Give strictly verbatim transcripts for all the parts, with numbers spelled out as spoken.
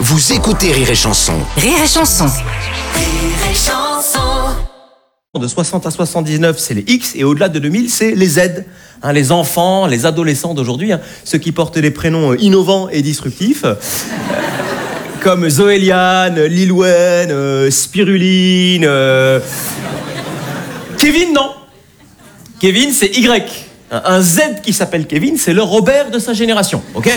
Vous écoutez Rire et Chanson. Rire et Chanson. Rire et Chanson. De soixante à soixante-dix-neuf, c'est les X, et au-delà de deux mille, c'est les Z. Hein, les enfants, les adolescents d'aujourd'hui, hein, ceux qui portent des prénoms innovants et disruptifs, euh, comme Zoéliane, Lil Wayne, euh, Spiruline... Euh... Kevin, non. Kevin, c'est Y. Un, un Z qui s'appelle Kevin, c'est le Robert de sa génération, ok?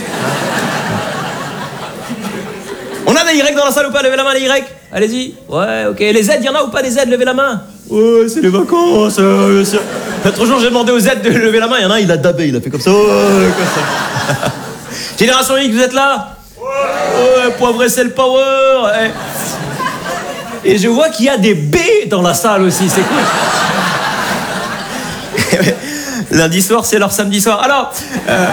On a des Y dans la salle ou pas? Levez la main, les Y. Allez-y. Ouais, ok. Les Z, il y en a ou pas des Z? Levez la main. Ouais, c'est les vacances, euh, bien sûr. L'autre jour, j'ai demandé aux Z de lever la main. Il y en a un, il a dabé, il a fait comme ça. Ouais, comme ça. Génération X, vous êtes là? Ouais. Ouais, poivre et sel power. Et, et je vois qu'il y a des B dans la salle aussi, c'est cool. Lundi soir, c'est leur samedi soir. Alors... Euh...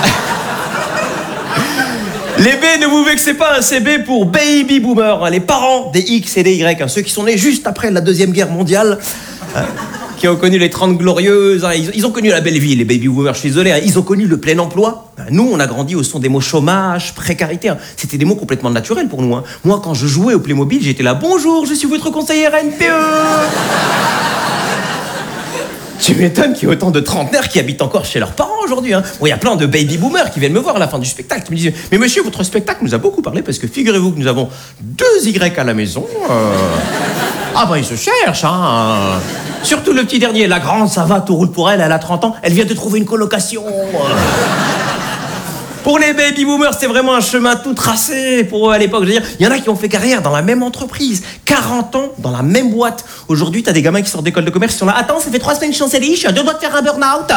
Les B, ne vous vexez pas, c'est B pour Baby Boomer, hein, les parents des X et des Y, hein, ceux qui sont nés juste après la Deuxième Guerre mondiale, hein, qui ont connu les trente glorieuses, hein, ils, ils ont connu la belle vie, les Baby Boomers, je suis désolé, hein, ils ont connu le plein emploi. Nous, on a grandi au son des mots chômage, précarité, hein, c'était des mots complètement naturels pour nous. Hein. Moi, quand je jouais au Playmobil, j'étais là, bonjour, je suis votre conseillère N P E. Tu m'étonnes qu'il y ait autant de trentenaires qui habitent encore chez leurs parents aujourd'hui. Hein. Bon, il y a plein de baby boomers qui viennent me voir à la fin du spectacle. Ils me disent, mais monsieur, votre spectacle nous a beaucoup parlé parce que figurez-vous que nous avons deux Y à la maison. Euh... Ah ben, ils se cherchent, hein. Surtout le petit dernier. La grande, ça va, tout roule pour elle, elle a trente ans. Elle vient de trouver une colocation. Pour les baby boomers, c'est vraiment un chemin tout tracé pour eux à l'époque. Je veux dire, il y en a qui ont fait carrière dans la même entreprise, quarante ans dans la même boîte. Aujourd'hui, t'as des gamins qui sortent d'école de commerce qui sont là. Attends, ça fait trois semaines que je suis en C D I, je suis à deux doigts de faire un burn-out.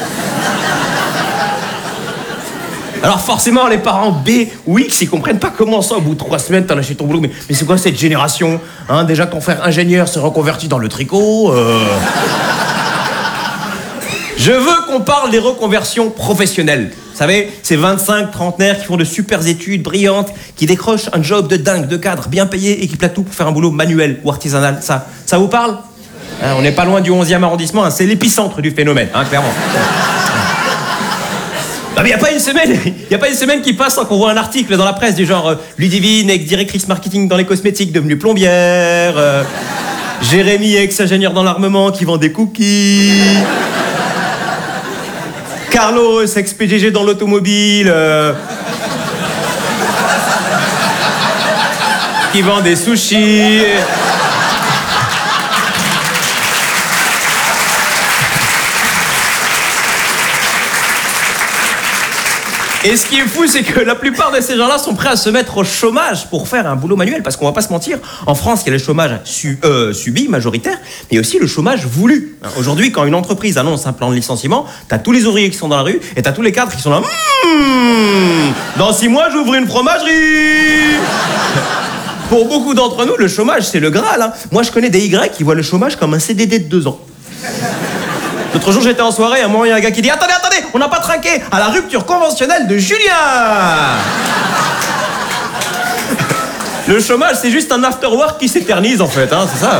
Alors forcément, les parents B ou X, ils comprennent pas comment ça, au bout de trois semaines, t'as lâché ton boulot. Mais, mais c'est quoi cette génération, hein? Déjà, ton frère ingénieur se reconvertit dans le tricot. Euh... Je veux qu'on parle des reconversions professionnelles. Vous savez, ces vingt-cinq trentenaires qui font de super études brillantes, qui décrochent un job de dingue, de cadre, bien payé et qui plaquent tout pour faire un boulot manuel ou artisanal. Ça, ça vous parle? Hein, on n'est pas loin du onzième arrondissement, hein, c'est l'épicentre du phénomène, hein, clairement. Il n'y a pas une semaine, il y a pas une semaine qui passe sans qu'on voit un article dans la presse du genre euh, Ludivine, ex-directrice marketing dans les cosmétiques, devenue plombière. Euh, Jérémy, ex-ingénieur dans l'armement, qui vend des cookies. Carlos, ex-P D G dans l'automobile, euh, qui vend des sushis. Et ce qui est fou, c'est que la plupart de ces gens-là sont prêts à se mettre au chômage pour faire un boulot manuel. Parce qu'on va pas se mentir, en France, il y a le chômage su, euh, subi, majoritaire, mais aussi le chômage voulu. Aujourd'hui, quand une entreprise annonce un plan de licenciement, t'as tous les ouvriers qui sont dans la rue et t'as tous les cadres qui sont là. Mmh, dans six mois, j'ouvre une fromagerie. Pour beaucoup d'entre nous, le chômage, c'est le Graal. Hein. Moi, je connais des Y qui voient le chômage comme un C D D de deux ans. L'autre jour, j'étais en soirée, à un moment, il y a un gars qui dit « Attendez, attendez, on n'a pas trinqué à la rupture conventionnelle de Julien !» Le chômage, c'est juste un after-work qui s'éternise, en fait, hein, c'est ça.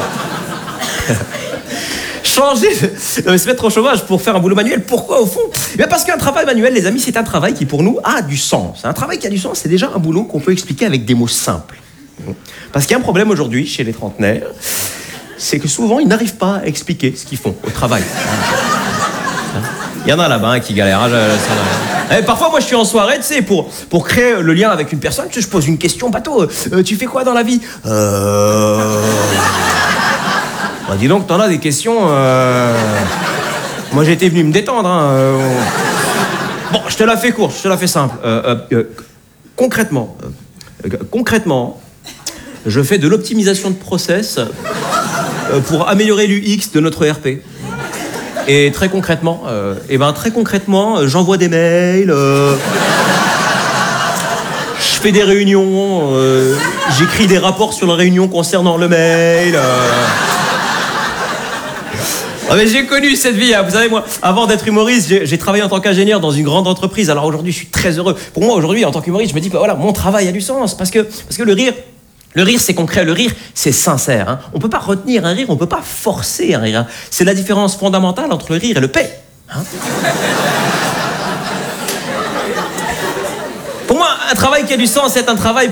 Changer, de... se mettre au chômage pour faire un boulot manuel, pourquoi, au fond? Eh parce qu'un travail manuel, les amis, c'est un travail qui, pour nous, a du sens. Un travail qui a du sens, c'est déjà un boulot qu'on peut expliquer avec des mots simples. Parce qu'il y a un problème aujourd'hui, chez les trentenaires, c'est que souvent, ils n'arrivent pas à expliquer ce qu'ils font au travail. Il y en a là-bas hein, qui galèrent. Hein, je... Et parfois, moi, je suis en soirée, tu sais, pour, pour créer le lien avec une personne, tu sais, je pose une question bateau. Euh, tu fais quoi dans la vie? Euh... Bah, dis donc, t'en as des questions. Euh... Moi, j'étais venu me détendre. Hein, euh... Bon, je te la fais courte, je te la fais simple. Euh, euh, euh, concrètement, euh, concrètement, je fais de l'optimisation de process euh, pour améliorer l'U X de notre E R P. Et très concrètement, euh, et ben très concrètement, euh, j'envoie des mails, euh, je fais des réunions, euh, j'écris des rapports sur la réunion concernant le mail. Euh... Ah mais j'ai connu cette vie, hein. Vous savez moi, avant d'être humoriste, j'ai, j'ai travaillé en tant qu'ingénieur dans une grande entreprise. Alors aujourd'hui, je suis très heureux. Pour moi, aujourd'hui, en tant qu'humoriste, je me dis bah voilà, mon travail a du sens parce que parce que le rire. Le rire, c'est concret. Le rire, c'est sincère. Hein. On ne peut pas retenir un rire, on ne peut pas forcer un rire. Hein. C'est la différence fondamentale entre le rire et le paix. Hein. Pour moi, un travail qui a du sens, c'est un travail